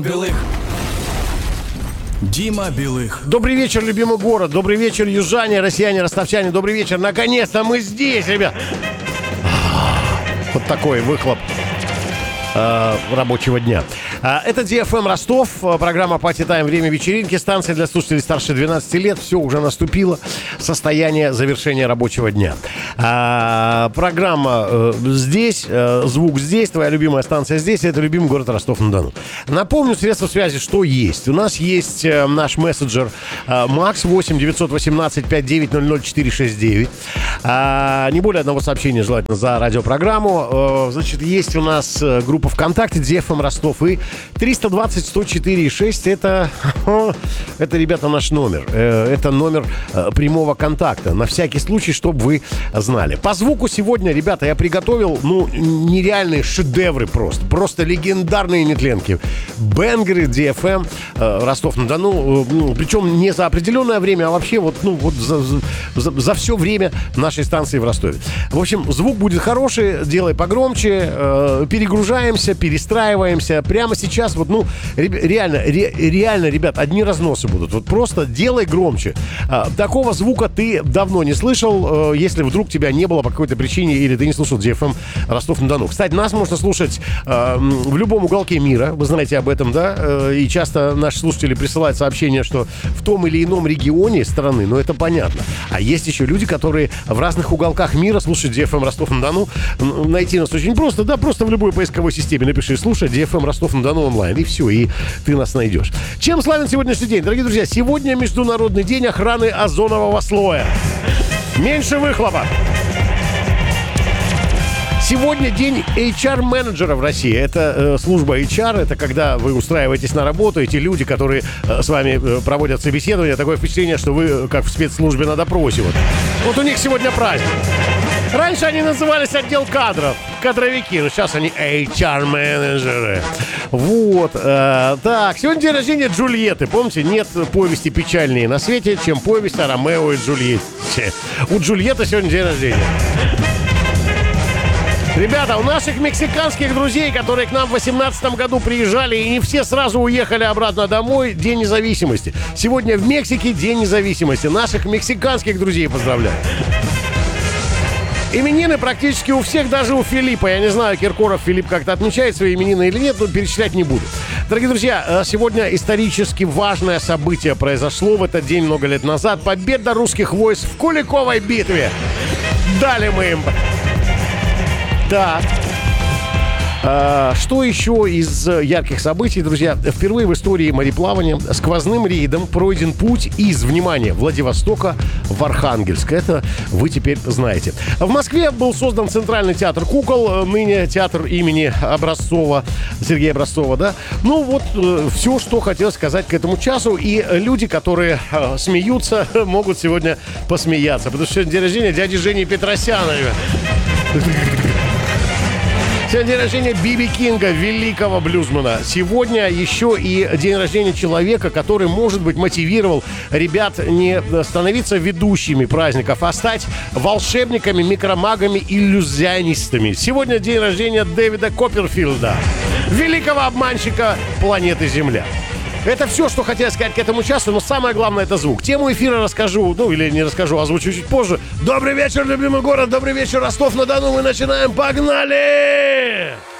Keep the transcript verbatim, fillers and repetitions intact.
Белых. Дима Белых. Добрый вечер, любимый город. Добрый вечер, южане, россияне, ростовчане. Добрый вечер. Наконец-то мы здесь, ребят. Вот такой выхлоп э, рабочего дня. Это ди эф эм Ростов, программа «Party Time», время вечеринки, станция для слушателей старше двенадцати лет. Все уже наступило, состояние завершения рабочего дня. А, программа э, здесь, э, звук здесь, твоя любимая станция здесь, это любимый город Ростов-на-Дону. Напомню, средства связи, что есть. У нас есть э, наш мессенджер э, Макс восемь девятьсот восемнадцать пятьдесят девять ноль ноль четыре шесть девять. А, не более одного сообщения желательно за радиопрограмму. Э, значит, есть у нас группа ВКонтакте ди эф эм Ростов и триста двадцать сто четыре шесть это, это, ребята, наш номер. Это номер прямого контакта. На всякий случай, чтобы вы знали. По звуку сегодня, ребята, я приготовил, ну, нереальные шедевры просто. Просто легендарные нетленки. Бенгеры ди эф эм Ростов-на-Дону. Причем не за определенное время, а вообще вот, ну, вот за, за, за все время нашей станции в Ростове. В общем, звук будет хороший. Делай погромче. Перегружаемся, перестраиваемся. Прямо сейчас вот, ну, реально, ре, реально, ребят, одни разносы будут. Вот просто делай громче. А, такого звука ты давно не слышал, если вдруг тебя не было по какой-то причине или ты не слушал ди эф эм Ростов-на-Дону. Кстати, нас можно слушать а, в любом уголке мира. Вы знаете об этом, да? И часто наши слушатели присылают сообщения, что в том или ином регионе страны, ну, это понятно. А есть еще люди, которые в разных уголках мира слушают ди эф эм Ростов-на-Дону. Найти нас очень просто, да, просто в любой поисковой системе напиши «Слушай ди эф эм Ростов-на-Дону онлайн», и все, и ты нас найдешь. Чем славен сегодняшний день? Дорогие друзья, сегодня Международный день охраны озонового слоя. Меньше выхлопа. Сегодня день эйч ар-менеджера в России. Это э, служба эйч ар, это когда вы устраиваетесь на работу, эти люди, которые э, с вами э, проводят собеседование, такое впечатление, что вы э, как в спецслужбе на допросе. Вот. вот у них сегодня праздник. Раньше они назывались отдел кадров, кадровики, но сейчас они эйч ар-менеджеры. Вот. Э, так, сегодня день рождения Джульетты. Помните, нет повести печальнее на свете, чем повесть о Ромео и Джульетте. У Джульетты сегодня день рождения. Ребята, у наших мексиканских друзей, которые к нам в восемнадцатом году приезжали, и не все сразу уехали обратно домой, День независимости. Сегодня в Мексике День независимости. Наших мексиканских друзей поздравляю. Именины практически у всех, даже у Филиппа. Я не знаю, Киркоров Филипп как-то отмечает свои именины или нет, но перечислять не буду. Дорогие друзья, сегодня исторически важное событие произошло в этот день много лет назад. Победа русских войск в Куликовой битве. Дали мы им... Так. А, что еще из ярких событий, друзья? Впервые в истории мореплавания сквозным рейдом пройден путь из, внимания, Владивостока в Архангельск. Это вы теперь знаете. В Москве был создан Центральный театр кукол, ныне театр имени Образцова, Сергея Образцова, да? Ну вот, э, все, что хотел сказать к этому часу. И люди, которые э, смеются, могут сегодня посмеяться. Потому что сегодня день рождения дяди Жени Петросяна. Сегодня день рождения Би Би Кинга, великого блюзмена. Сегодня еще и день рождения человека, который, может быть, мотивировал ребят не становиться ведущими праздников, а стать волшебниками, микромагами, иллюзионистами. Сегодня день рождения Дэвида Копперфилда, великого обманщика планеты Земля. Это все, что хотел сказать к этому часу, но самое главное — это звук. Тему эфира расскажу, ну или не расскажу, озвучу чуть позже. Добрый вечер, любимый город, добрый вечер, Ростов-на-Дону. Мы начинаем, погнали!